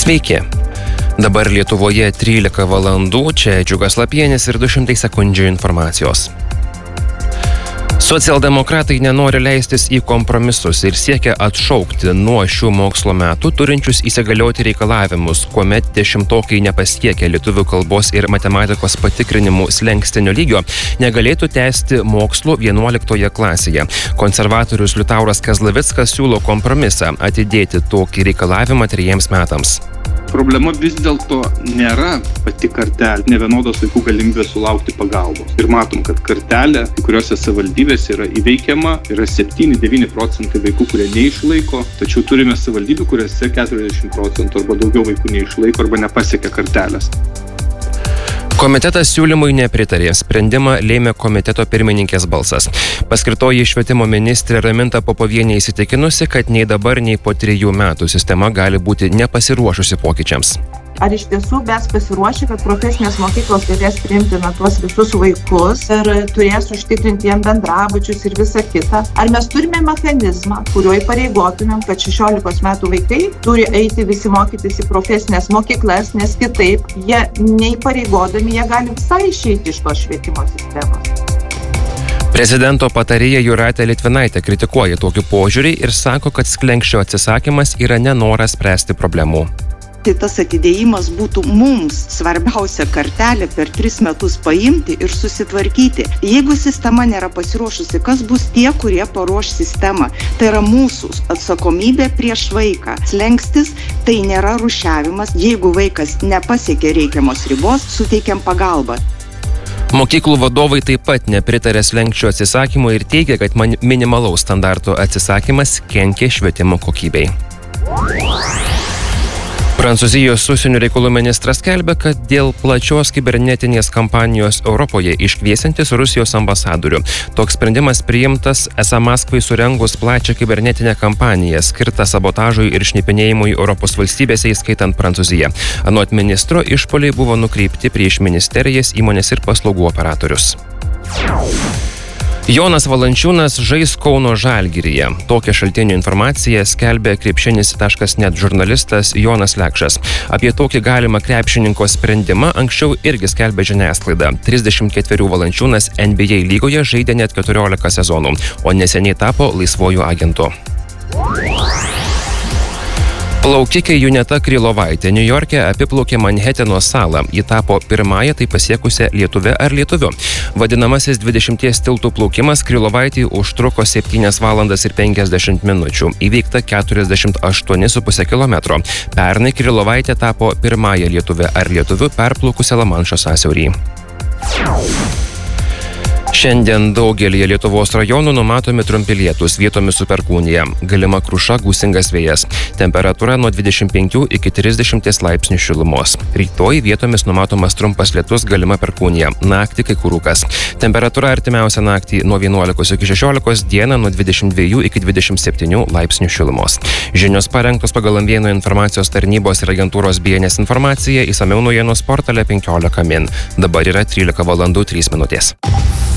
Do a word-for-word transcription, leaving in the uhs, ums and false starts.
Sveiki. Dabar Lietuvoje trylika valandų, čia Džiugas Lapienis ir du šimtai sekundžių informacijos. Socialdemokratai nenori leistis į kompromisus ir siekia atšaukti nuo šių mokslo metų turinčius įsigalioti reikalavimus, kuomet dešimtokai nepasiekę lietuvių kalbos ir matematikos patikrinimų slenkstinio lygio negalėtų tęsti mokslų vienuoliktoje klasėje. Konservatorius Liutauras Kazlavickas siūlo kompromisą atidėti tokį reikalavimą trejiems metams. Problema vis dėlto nėra pati kartelė, nevienodos vaikų galimybės sulaukti pagalbos. Ir matom, kad kartelė kuriuose savivaldybėse yra įveikiama, yra septyni devyni procentai vaikų, kurie neišlaiko, tačiau turime savivaldybių, kuriuose keturiasdešimt procentų arba daugiau vaikų neišlaiko arba nepasiekia kartelės. Komitetas siūlymui nepritarė. Sprendimą lėmė komiteto pirmininkės balsas. Paskirtoji švietimo ministrė Raminta Popovienė įsitikinusi, kad nei dabar, nei po trijų metų sistema gali būti nepasiruošusi pokyčiams. Ar iš tiesų mes pasiruošę, kad profesinės mokyklos galės priimti na tuos visus vaikus ir turės užtikrinti jiem bendrabučius ir visą kitą? Ar mes turime mechanizmą, kuriuo įpareigotumėm, kad šešiolikos metų vaikai turi eiti visi mokytis į profesinės mokyklas, nes kitaip jie neįpareigodami, jie gali visai išeiti iš tos švietimo sistemos? Prezidento patarėja Jūratė Litvinaitė kritikuoja tokį požiūrį ir sako, kad slenksčio atsisakymas yra nenoras spręsti problemų. Tas atidėjimas būtų mums svarbiausia kartelė per tris metus paimti ir susitvarkyti. Jeigu sistema nėra pasiruošusi, kas bus tie, kurie paruoš sistemą? Tai yra mūsų atsakomybė prieš vaiką. Slenkstis tai nėra rūšiavimas. Jeigu vaikas nepasiekia reikiamos ribos, suteikiam pagalbą. Mokyklų vadovai taip pat nepritarė slenksčio atsisakymui ir teigia, kad minimalaus standarto atsisakymas kenkia švietimo kokybei. Prancūzijos užsienio reikalų ministras skelbia, kad dėl plačios kibernetinės kampanijos Europoje iškviesiantis Rusijos ambasadorių. Toks sprendimas priimtas esą Maskvai surengus plačią kibernetinę kampaniją, skirtą sabotažui ir šnipinėjimui Europos valstybėse, įskaitant Prancūziją. Anot ministro, išpuoliai buvo nukreipti prieš ministerijas, įmonės ir paslaugų operatorius. Jonas Valančiūnas žais Kauno Žalgiryje. Tokią šaltinių informaciją skelbė krepšinis taškas net žurnalistas Jonas Lekšas. Apie tokį galimą krepšininko sprendimą anksčiau irgi skelbė žiniasklaida. trisdešimt ketverių Valančiūnas N B A lygoje žaidė net keturiolika sezonų, o neseniai tapo laisvuoju agentu. Plaukikė Juneta Krylovaitė Niujorke apiplaukė Manheteno salą. Ji tapo pirmąją tai pasiekusią lietuvę ar lietuviu. Vadinamasis dvidešimties tiltų plaukimas Krylovaitei užtruko septynias valandas ir penkiasdešimt minučių. Įveikta keturiasdešimt aštuoni su puse kilometro. Pernai Krylovaitė tapo pirmąją lietuvę ar lietuviu perplaukusią Lamanšo sąsiaurį. Šiandien daugelyje Lietuvos rajonų numatomi trumpi lietūs, vietomis su perkūnija. Galima kruša, gūsingas vėjas. Temperatūra nuo dvidešimt penkių iki trisdešimties laipsnių šilumos. Rytoj vietomis numatomas trumpas lietus, galima perkūnija. Naktį kai kur rūkas. Temperatūra artimiausią naktį nuo vienuolikos iki šešiolikos, dieną nuo dvidešimt dviejų iki dvidešimt septynių laipsnių šilumos. Žinios parengtos pagal Vieno informacijos tarnybos ir agentūros B N S informaciją, išsamiau naujienos portale penkiolika min. Dabar yra trylika valandų trys minutės.